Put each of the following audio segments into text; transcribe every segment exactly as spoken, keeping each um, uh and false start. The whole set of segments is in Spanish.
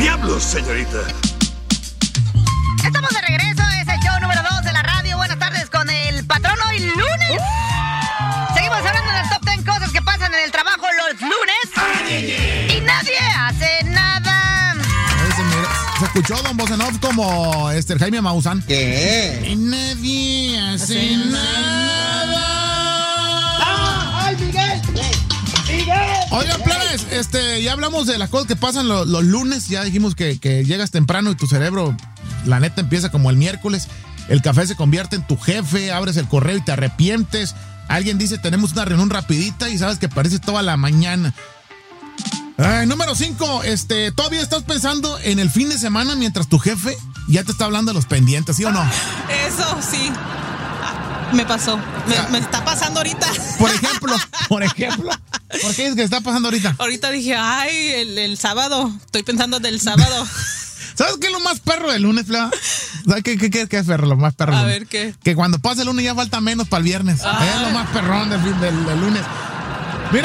¡Diablos, señorita! Estamos de regreso, es el show número dos de la radio. Buenas tardes con el patrón hoy lunes. Uh. Seguimos hablando de las top ten cosas que pasan en el trabajo los lunes. Ay, y nadie hace nada. Se, me, se escuchó Don Bosenov como este, Jaime Maussan. ¿Qué? Y nadie hace, hace nada. nada. ¡Ah! ¡Ay, Miguel! ¡Miguel! Oigan, plebes, este, ya hablamos de las cosas que pasan los, los lunes. Ya dijimos que, que llegas temprano y tu cerebro, la neta, empieza como el miércoles. El café se convierte en tu jefe, abres el correo y te arrepientes. Alguien dice, tenemos una reunión rapidita y sabes que parece toda la mañana. Ay, número cinco, este, ¿todavía estás pensando en el fin de semana mientras tu jefe ya te está hablando de los pendientes, sí o no? Eso sí. Me pasó. Me, me está pasando ahorita. Por ejemplo, por ejemplo. ¿Por qué es que está pasando ahorita? Ahorita dije, ay, el, el sábado. Estoy pensando del sábado. ¿Sabes qué es lo más perro del lunes, Flava? ¿Sabes qué, qué, qué, qué es perro? Lo más perro. A ver, ¿qué? Que cuando pasa el lunes ya falta menos para el viernes. Ay. Es lo más perrón del, del, del lunes. Mira.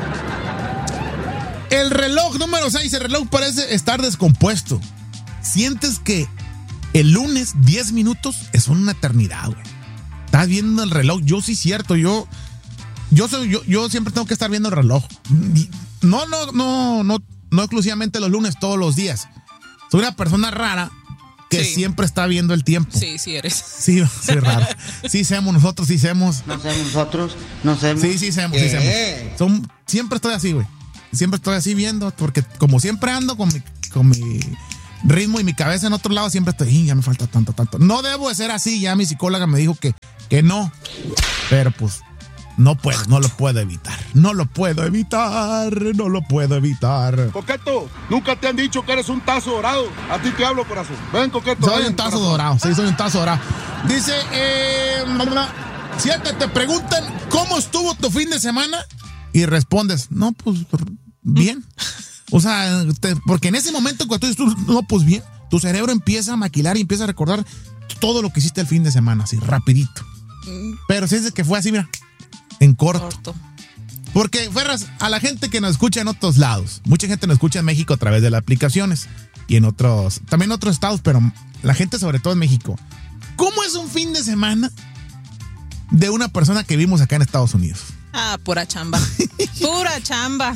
El reloj número seis, el reloj parece estar descompuesto. Sientes que el lunes diez minutos es una eternidad, güey. Estás viendo el reloj. Yo sí, cierto, yo yo soy yo, yo siempre tengo que estar viendo el reloj. No, no, no, no, no exclusivamente los lunes, todos los días. Soy una persona rara que sí. siempre está viendo el tiempo. Sí, sí eres. Sí, sí, raro. Sí, semos nosotros, sí, semos. No semos nosotros, no semos. Sí, sí, semos, sí, semos. Son, siempre estoy así, güey. Siempre estoy así viendo, porque como siempre ando con mi, con mi ritmo y mi cabeza en otro lado, siempre estoy, ya me falta tanto, tanto. No debo de ser así, ya mi psicóloga me dijo que, que no, pero pues no puedo, no lo puedo evitar. No lo puedo evitar, no lo puedo evitar. Coqueto, nunca te han dicho que eres un tazo dorado. A ti te hablo, corazón. Ven, Coqueto. Soy ven, un tazo corazón. dorado, sí, soy un tazo dorado. Dice, eh, si te, te preguntan cómo estuvo tu fin de semana y respondes, no, pues bien. O sea, te, porque en ese momento cuando tú dices, no, pues bien, tu cerebro empieza a maquilar y empieza a recordar todo lo que hiciste el fin de semana, así, rapidito. Pero si es que fue así, mira, en corto. corto. Porque, Ferras, a la gente que nos escucha en otros lados, mucha gente nos escucha en México a través de las aplicaciones y en otros, también en otros estados, pero la gente sobre todo en México. ¿Cómo es un fin de semana de una persona que vivimos acá en Estados Unidos? Ah, pura chamba. Pura chamba.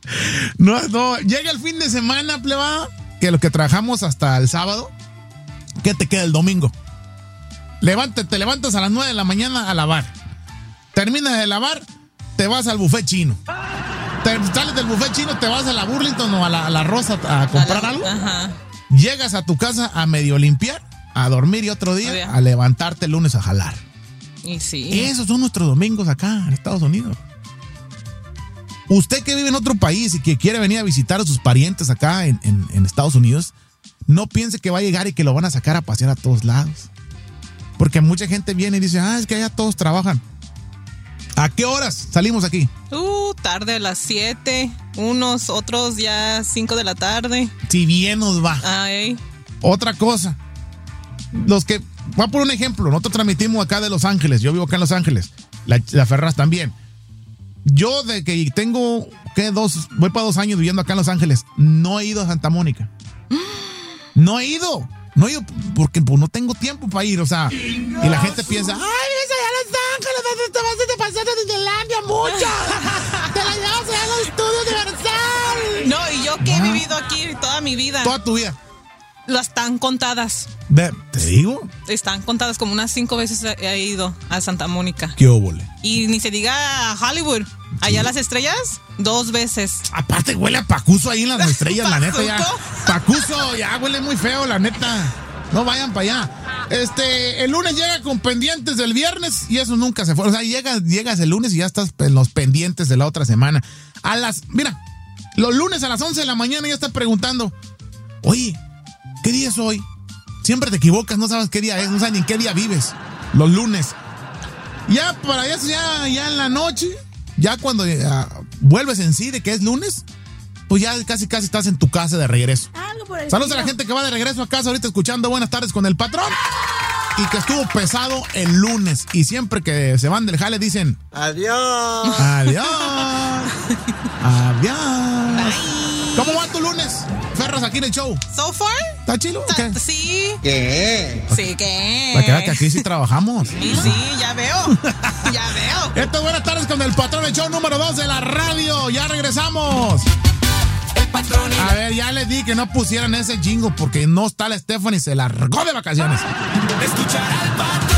No, no, llega el fin de semana, plebada, que lo que trabajamos hasta el sábado, ¿qué te queda el domingo? Levante, te levantas a las nueve de la mañana a lavar. Terminas de lavar, te vas al buffet chino. Te sales del buffet chino, te vas a la Burlington o a la, a la Rosa a comprar a la, algo. Ajá. Llegas a tu casa a medio limpiar, a dormir y otro día, Obvio. a levantarte el lunes a jalar. Y sí. Esos son nuestros domingos acá en Estados Unidos. Usted que vive en otro país y que quiere venir a visitar a sus parientes acá en, en, en Estados Unidos, no piense que va a llegar y que lo van a sacar a pasear a todos lados. Porque mucha gente viene y dice, ah, es que allá todos trabajan. ¿A qué horas salimos aquí? Uh, tarde a las siete, unos otros ya cinco de la tarde. Si bien nos va. Ay. Otra cosa, los que, voy a poner un ejemplo, nosotros transmitimos acá de Los Ángeles, yo vivo acá en Los Ángeles, la, la Ferraz también. Yo de que tengo, ¿qué? Dos, voy para dos años viviendo acá en Los Ángeles, no he ido a Santa Mónica. No he ido, no he ido porque pues, no tengo tiempo para ir, o sea, y la gente piensa, ay, vienes allá a Los Ángeles, ¿dónde te vas a te pasar de Disneylandia mucho? Te la llevas allá a los estudios de Universal. No, y yo que he vivido aquí toda mi vida. Toda tu vida. Las están contadas. Ve, ¿te digo? Están contadas, como unas cinco veces he ido a Santa Mónica. ¿Qué óvole? Y ni se diga a Hollywood. Sí. Allá las estrellas, dos veces. Aparte huele a pacuso ahí en las estrellas, la neta ya. Pacuso, ya huele muy feo, la neta. No vayan para allá. Este, el lunes llega con pendientes del viernes y eso nunca se fue. O sea, llegas, llegas el lunes y ya estás en los pendientes de la otra semana. A las, mira, los lunes a las once de la mañana ya estás preguntando, oye, ¿qué día es hoy? Siempre te equivocas, no sabes qué día es, no sabes ni en qué día vives. Los lunes. Ya para eso, ya, ya en la noche, ya cuando ya, vuelves en sí de que es lunes, pues ya casi casi estás en tu casa de regreso. Saludos a la gente que va de regreso a casa ahorita escuchando Buenas Tardes con el Patrón. Y que estuvo pesado el lunes. Y siempre que se van del jale dicen adiós. Adiós. Adiós. ¿Cómo va tu lunes, Ferras? horas aquí en el show. So far. ¿Está chilo? Ta- ¿Qué? Sí. ¿Qué? Sí, ¿qué? Para que veas que aquí sí trabajamos. Sí, sí, ya veo. Ya veo. Esto es Buenas Tardes con el patrón del show número dos de la radio. Ya regresamos. El patrón y A ver, ya les di que no pusieran ese jingo porque no está la Stephanie, se largó de vacaciones. escuchar al patrón.